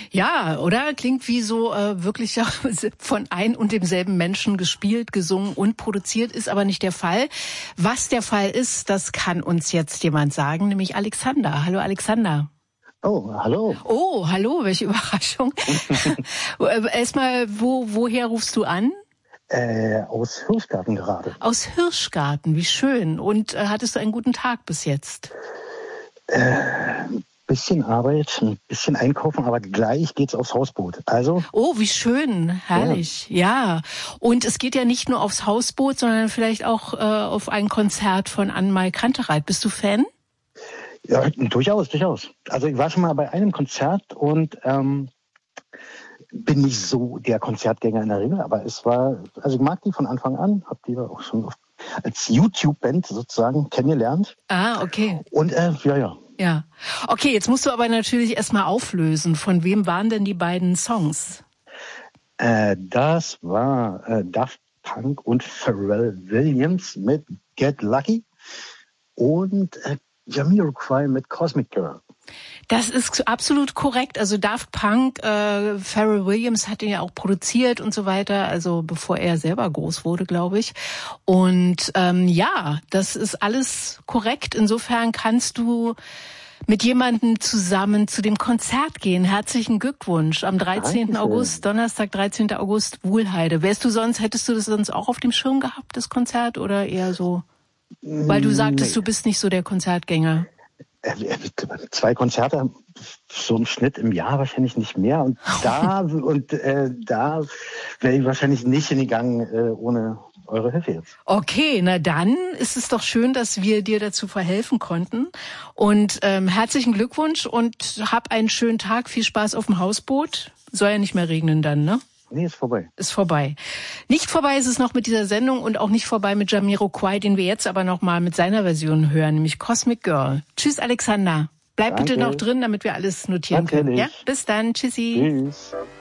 Ja, oder? Klingt wie so wirklich von ein und demselben Menschen gespielt, gesungen und produziert, ist aber nicht der Fall. Was der Fall ist, das kann uns jetzt jemand sagen, nämlich Alexander. Hallo Alexander. Oh, hallo. Oh, hallo, welche Überraschung. Erstmal, woher rufst du an? Aus Hirschgarten gerade. Aus Hirschgarten, wie schön. Und hattest du einen guten Tag bis jetzt? Bisschen Arbeit, ein bisschen einkaufen, aber gleich geht's aufs Hausboot. Also. Oh, wie schön, herrlich, ja. Und es geht ja nicht nur aufs Hausboot, sondern vielleicht auch auf ein Konzert von Ann-Mai Kantereit. Bist du Fan? Ja, durchaus. Also ich war schon mal bei einem Konzert und bin nicht so der Konzertgänger in der Regel, aber also ich mag die von Anfang an, habe die auch schon als YouTube-Band sozusagen kennengelernt. Ah, okay. Und ja. Ja. Okay, jetzt musst du aber natürlich erstmal auflösen. Von wem waren denn die beiden Songs? Das war Daft Punk und Pharrell Williams mit Get Lucky und Jamiroquai mit Cosmic Girl. Das ist absolut korrekt. Also Daft Punk, Pharrell Williams hat ihn ja auch produziert und so weiter, also bevor er selber groß wurde, glaube ich. Und ja, das ist alles korrekt. Insofern kannst du mit jemandem zusammen zu dem Konzert gehen. Herzlichen Glückwunsch am 13. Dankeschön. August, Donnerstag, 13. August, Wuhlheide. Hättest du das sonst auch auf dem Schirm gehabt, das Konzert, oder eher so? Weil du sagtest, Du bist nicht so der Konzertgänger. 2 Konzerte, so im Schnitt im Jahr wahrscheinlich nicht mehr. Und da wäre ich wahrscheinlich nicht hingegangen ohne eure Hilfe jetzt. Okay, na dann ist es doch schön, dass wir dir dazu verhelfen konnten. Und herzlichen Glückwunsch und hab einen schönen Tag. Viel Spaß auf dem Hausboot. Soll ja nicht mehr regnen dann, ne? Nee, ist vorbei. Ist vorbei. Nicht vorbei ist es noch mit dieser Sendung und auch nicht vorbei mit Jamiroquai, den wir jetzt aber noch mal mit seiner Version hören, nämlich Cosmic Girl. Tschüss, Alexander. Bleib bitte noch drin, damit wir alles notieren können. Ja, bis dann. Tschüssi. Tschüss.